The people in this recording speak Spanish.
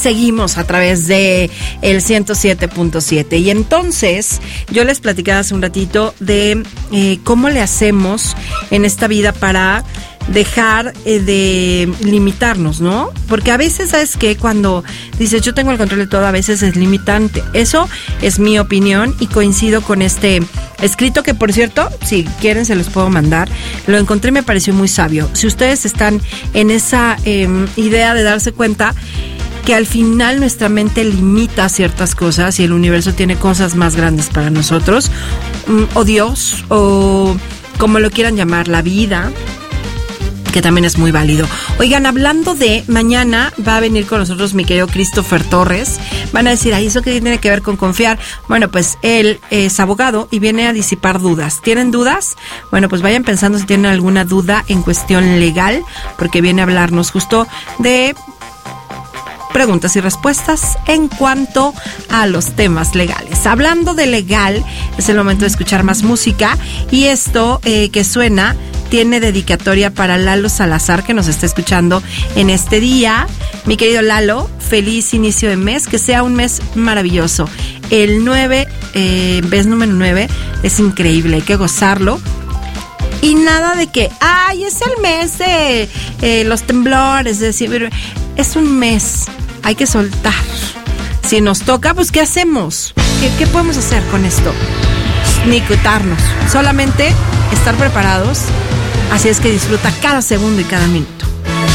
Seguimos a través de el 107.7 y entonces yo les platicaba hace un ratito de cómo le hacemos en esta vida para dejar de limitarnos, ¿no? Porque a veces, ¿sabes qué? Cuando dices yo tengo el control de todo, a veces es limitante. Eso es mi opinión y coincido con este escrito que, por cierto, si quieren se los puedo mandar. Lo encontré y me pareció muy sabio. Si ustedes están en esa idea de darse cuenta que al final nuestra mente limita ciertas cosas y el universo tiene cosas más grandes para nosotros, o Dios, o como lo quieran llamar, la vida, que también es muy válido. Oigan, hablando de mañana, va a venir con nosotros mi querido Christopher Torres. Van a decir, ¿ay, eso qué tiene que ver con confiar? Bueno, pues él es abogado y viene a disipar dudas. ¿Tienen dudas? Bueno, pues vayan pensando si tienen alguna duda en cuestión legal, porque viene a hablarnos justo de preguntas y respuestas en cuanto a los temas legales. Hablando de legal, es el momento de escuchar más música y esto que suena tiene dedicatoria para Lalo Salazar, que nos está escuchando en este día. Mi querido Lalo, feliz inicio de mes, que sea un mes maravilloso. El 9, mes número 9, es increíble, hay que gozarlo. Y nada de que, ay, es el mes de los temblores, es decir, es un mes, hay que soltar. Si nos toca, pues ¿qué hacemos? ¿Qué podemos hacer con esto? Ni quitarnos, solamente estar preparados. Así es que disfruta cada segundo y cada minuto.